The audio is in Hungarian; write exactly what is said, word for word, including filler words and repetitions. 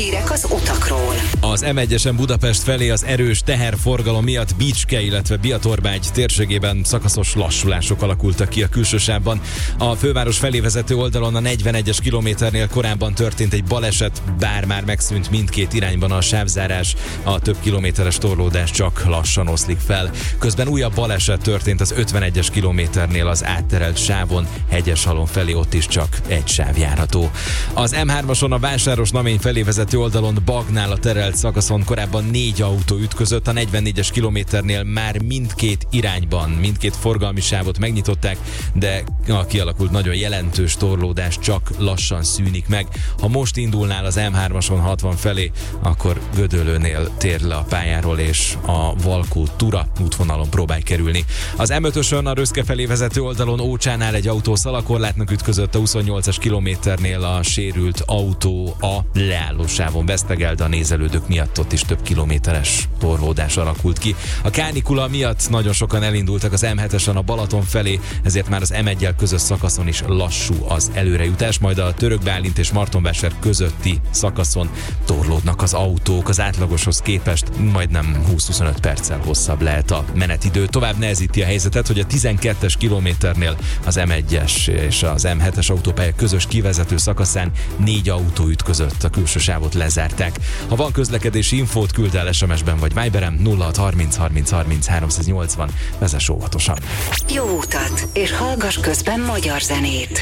Hírek az utakról. Az em egyesen Budapest felé az erős teherforgalom miatt Bicske, illetve Biatorbágy térségében szakaszos lassulások alakultak ki a külső sávban. A főváros felé vezető oldalon a negyvenegyes kilométernél korábban történt egy baleset, bár már megszűnt mindkét irányban a sávzárás, a több kilométeres torlódás csak lassan oszlik fel. Közben újabb baleset történt az ötvenegyes kilométernél az átterelt sávon, Hegyeshalom felé, ott is csak egy sáv járható. Az em hármason a Vásáros-Namény felé vezető oldalon Bagnál a terelt szakaszon korábban négy autó ütközött, a negyvennégyes kilométernél már mindkét irányban, mindkét forgalmi sávot megnyitották, de a kialakult nagyon jelentős torlódás csak lassan szűnik meg. Ha most indulnál az em hármason hatvan felé, akkor Gödöllőnél tér le a pályáról, és a Valkó-Tura útvonalon próbálj kerülni. Az em ötösön a Röszke felé vezető oldalon Ócsánál egy autó szalakorlátnak ütközött, a huszonnyolcas kilométernél a sérült autó a leálló sávon vesztegel, de a nézelődők miatt ott is több kilométeres torlódás alakult ki. A kánikula miatt nagyon sokan elindultak az em hetesen a Balaton felé, ezért már az em egyel közös szakaszon is lassú az előrejutás, majd a Török Bálint és Martonvásár közötti szakaszon torlódnak az autók, az átlagoshoz képest majdnem húsz-huszonöt perccel hosszabb lehet a menetidő. Tovább nehezíti a helyzetet, hogy a tizenkettes kilométernél az em egyes és az em hetes autópálya közös kivezető szakaszán négy autó ütközött, a külső sávot lezárták. Ha van közlekedési infót, küld el es em es-ben vagy Viberen nulla hat harminc harminc harminc háromszáznyolcvan, vezess óvatosan. Jó utat, és hallgass közben magyar zenét.